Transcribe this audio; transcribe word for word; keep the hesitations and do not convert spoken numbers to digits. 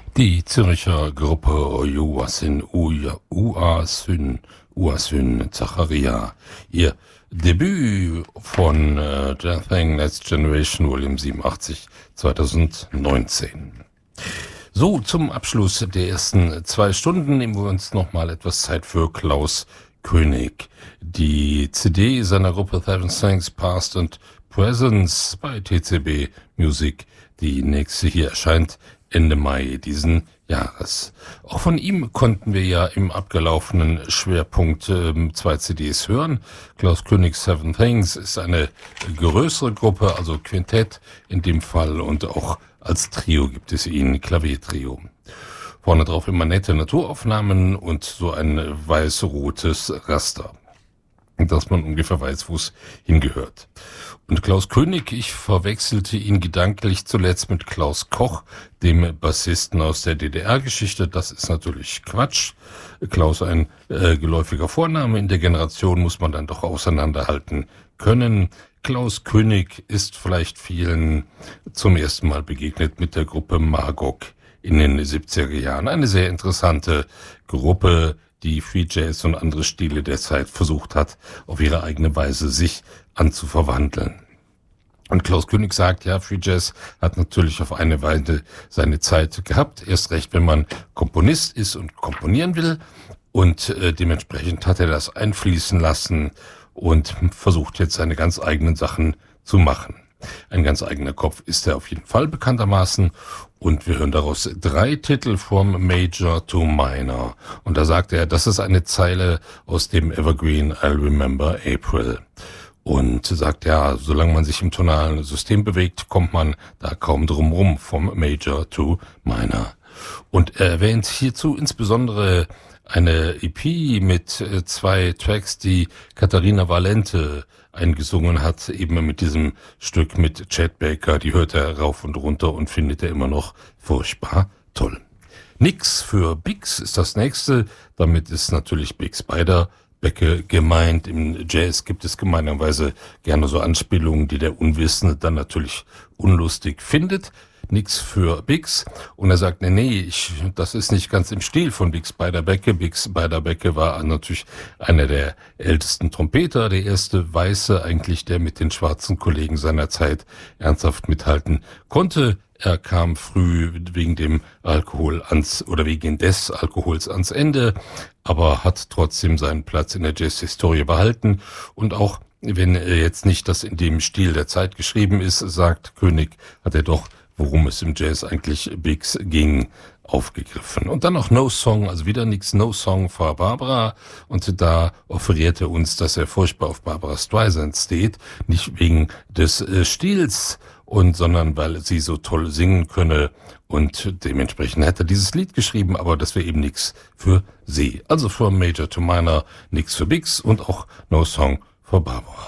Die Zürcher Gruppe Uasin Uasin Uasin Zacharia. Ihr Debüt von äh, Thing Next Generation Volume siebenundachtzig zweitausendneunzehn. So, zum Abschluss der ersten zwei Stunden nehmen wir uns nochmal etwas Zeit für Klaus König. Die C D seiner Gruppe Seven Things Past and Presence bei T C B Music, die nächste hier erscheint Ende Mai diesen Jahres. Auch von ihm konnten wir ja im abgelaufenen Schwerpunkt äh, zwei C Ds hören. Klaus König Seven Things ist eine größere Gruppe, also Quintett in dem Fall, und auch als Trio gibt es ihn, Klaviertrio. Vorne drauf immer nette Naturaufnahmen und so ein weiß-rotes Raster, dass man ungefähr weiß, wo es hingehört. Und Klaus König, ich verwechselte ihn gedanklich zuletzt mit Klaus Koch, dem Bassisten aus der D D R-Geschichte. Das ist natürlich Quatsch. Klaus ein äh, geläufiger Vorname. In der Generation muss man dann doch auseinanderhalten können. Klaus König ist vielleicht vielen zum ersten Mal begegnet mit der Gruppe Magog in den siebziger Jahren. Eine sehr interessante Gruppe, die Free Jazz und andere Stile der Zeit versucht hat, auf ihre eigene Weise sich anzuverwandeln. Und Klaus König sagt, ja, Free Jazz hat natürlich auf eine Weise seine Zeit gehabt, erst recht, wenn man Komponist ist und komponieren will, und äh, dementsprechend hat er das einfließen lassen und versucht jetzt seine ganz eigenen Sachen zu machen. Ein ganz eigener Kopf ist er auf jeden Fall bekanntermaßen, und wir hören daraus drei Titel from Major to Minor. Und da sagt er, das ist eine Zeile aus dem Evergreen I'll Remember April. Und sagt, ja, solange man sich im tonalen System bewegt, kommt man da kaum drum rum, vom Major to Minor. Und er erwähnt hierzu insbesondere eine E P mit zwei Tracks, die Katharina Valente eingesungen hat, eben mit diesem Stück mit Chet Baker. Die hört er rauf und runter und findet er immer noch furchtbar toll. Nix für Bix ist das nächste. Damit ist natürlich Big Spider Becke gemeint. Im Jazz gibt es gemeinerweise gerne so Anspielungen, die der Unwissende dann natürlich unlustig findet. Nix für Bix. Und er sagt, nee, nee, ich, das ist nicht ganz im Stil von Big Spider Becke. Big Spider Becke war natürlich einer der ältesten Trompeter, der erste Weiße eigentlich, der mit den schwarzen Kollegen seiner Zeit ernsthaft mithalten konnte. Er kam früh wegen dem Alkohol ans, oder wegen des Alkohols ans Ende, aber hat trotzdem seinen Platz in der Jazz-Historie behalten. Und auch wenn er jetzt nicht das in dem Stil der Zeit geschrieben ist, sagt König, hat er doch, worum es im Jazz eigentlich Bix ging, aufgegriffen. Und dann noch No Song, also wieder nix, No Song for Barbara. Und da offeriert er uns, dass er furchtbar auf Barbara Streisand steht, nicht wegen des äh, Stils, und sondern weil sie so toll singen könne. Und dementsprechend hat er dieses Lied geschrieben, aber das wäre eben nix für sie. Also from Major to Minor, nix für Bix und auch No Song for Barbara.